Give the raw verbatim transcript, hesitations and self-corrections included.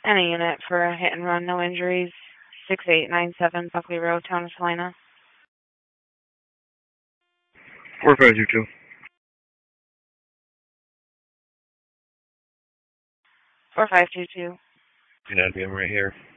And a unit for a hit and run, no injuries. six eight nine seven Buckley Road, Town of Salina. four five two two. four five two two. United, I'm right here.